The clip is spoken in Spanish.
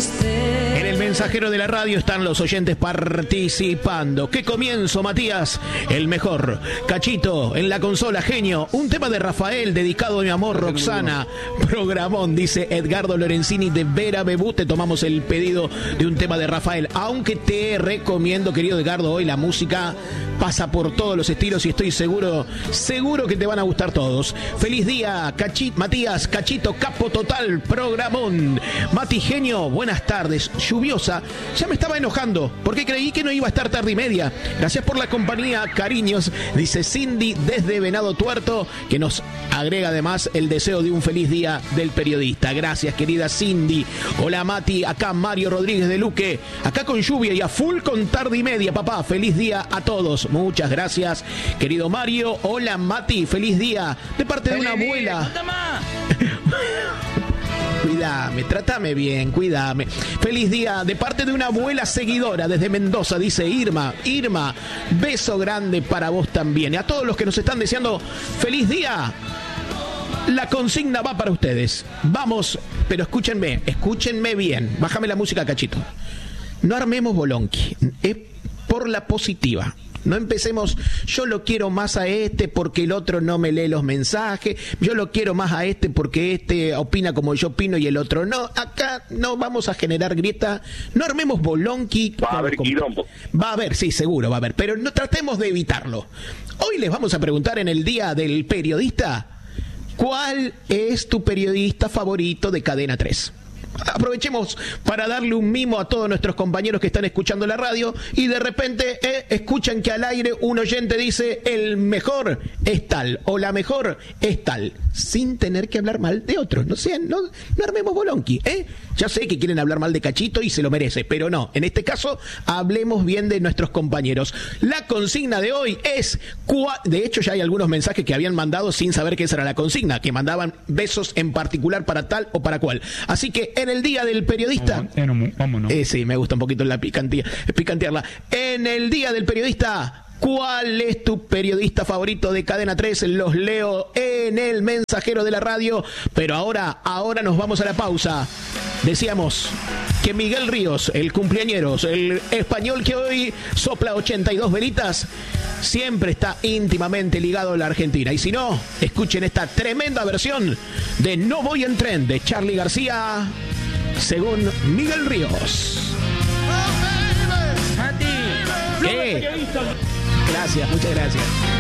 En el mensajero de la radio están los oyentes participando. ¿Qué comienzo, Matías? El mejor. Cachito, en la consola, genio. Un tema de Rafael dedicado a mi amor, Roxana. Programón, dice Edgardo Lorenzini de Vera Bebú. Te tomamos el pedido de un tema de Rafael. Aunque te recomiendo, querido Edgardo, hoy la música pasa por todos los estilos y estoy seguro que te van a gustar todos. Feliz día, Matías, Cachito, capo total, programón. Mati, genio, buenas tardes. Lluviosa, ya me estaba enojando porque creí que no iba a estar tarde y media. Gracias por la compañía, cariños, dice Cindy desde Venado Tuerto, que nos agrega además el deseo de un feliz día del periodista. Gracias, querida Cindy. Hola, Mati, acá Mario Rodríguez de Luque, acá con lluvia y a full con tarde y media, papá. Feliz día a todos. Muchas gracias, querido Mario. Hola, Mati, feliz día de parte de una abuela. Cuídame, trátame bien, cuídame. Feliz día de parte de una abuela seguidora desde Mendoza, dice Irma. Irma, beso grande para vos también. Y a todos los que nos están deseando feliz día, la consigna va para ustedes. Vamos, pero escúchenme bien. Bájame la música, Cachito. No armemos bolonqui, es por la positiva. No empecemos, yo lo quiero más a este porque el otro no me lee los mensajes, yo lo quiero más a este porque este opina como yo opino y el otro no. Acá no vamos a generar grieta, no armemos bolonqui. Va a haber quilombo. Va a haber, sí, seguro va a haber, pero no tratemos de evitarlo. Hoy les vamos a preguntar en el Día del Periodista, ¿cuál es tu periodista favorito de Cadena 3? Aprovechemos para darle un mimo a todos nuestros compañeros que están escuchando la radio y de repente escuchan que al aire un oyente dice el mejor es tal o la mejor es tal, sin tener que hablar mal de otros. No armemos bolonqui, Ya sé que quieren hablar mal de Cachito y se lo merece, pero no, en este caso hablemos bien de nuestros compañeros. La consigna de hoy es, de hecho ya hay algunos mensajes que habían mandado sin saber que esa era la consigna, que mandaban besos en particular para tal o para cual. Así que en el Día del Periodista, vámonos. Sí, me gusta un poquito la picantearla. En el Día del Periodista, ¿cuál es tu periodista favorito de Cadena 3? Los leo en el mensajero de la radio. Pero ahora nos vamos a la pausa. Decíamos que Miguel Ríos, el cumpleañeros, el español que hoy sopla 82 velitas, siempre está íntimamente ligado a la Argentina. Y si no, escuchen esta tremenda versión de No Voy en Tren de Charly García, según Miguel Ríos. Mati, ¿Qué? Gracias, muchas gracias.